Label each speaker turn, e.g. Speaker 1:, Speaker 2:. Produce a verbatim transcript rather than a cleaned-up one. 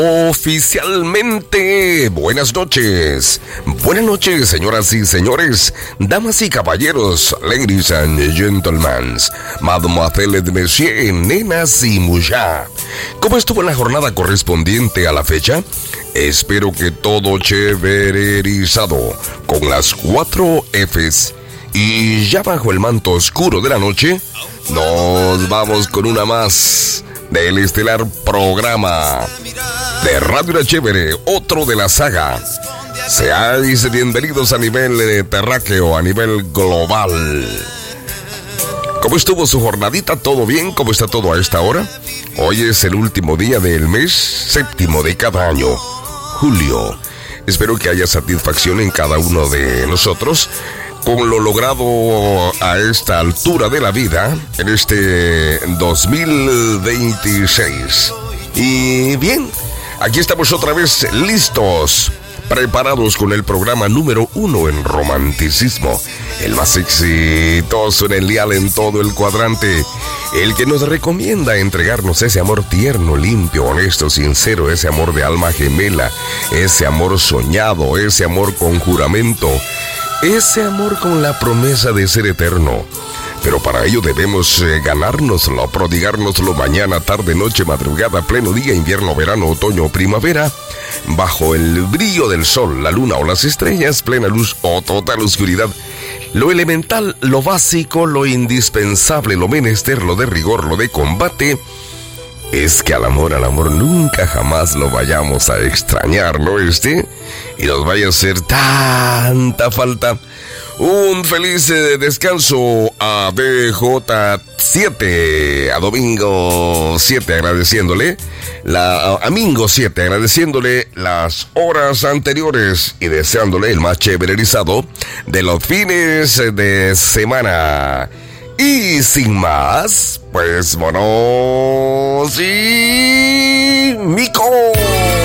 Speaker 1: Oficialmente, buenas noches. Buenas noches, señoras y señores, damas y caballeros, ladies and gentlemen, mademoiselles et messieurs, nenas y muchachas. ¿Cómo estuvo la jornada correspondiente a la fecha? Espero que todo chévererizado, con las cuatro Fs. Y ya bajo el manto oscuro de la noche, nos vamos con una más del estelar programa de Radio La Chévere, otro de la saga. Seáis bienvenidos a nivel eh, terráqueo, a nivel global. ¿Cómo estuvo su jornadita? ¿Todo bien? ¿Cómo está todo a esta hora? Hoy es el último día del mes séptimo de cada año, julio. Espero que haya satisfacción en cada uno de nosotros con lo logrado a esta altura de la vida en este dos mil veintiséis. Y bien, aquí estamos otra vez listos, preparados con el programa número uno en romanticismo, el más exitoso en el dial en todo el cuadrante, el que nos recomienda entregarnos ese amor tierno, limpio, honesto, sincero, ese amor de alma gemela, ese amor soñado, ese amor con juramento, ese amor con la promesa de ser eterno. Pero para ello debemos eh, ganárnoslo, prodigárnoslo mañana, tarde, noche, madrugada, pleno día, invierno, verano, otoño, primavera, bajo el brillo del sol, la luna o las estrellas, plena luz o total oscuridad. Lo elemental, lo básico, lo indispensable, lo menester, lo de rigor, lo de combate, es que al amor, al amor nunca jamás lo vayamos a extrañar, ¿no este? Y nos vaya a hacer tanta falta. Un feliz eh, descanso a D J siete, a Domingo siete, agradeciéndole, la, a Mingo siete, agradeciéndole las horas anteriores y deseándole el más chévererizado de los fines de semana. Y sin más, pues bueno, sí.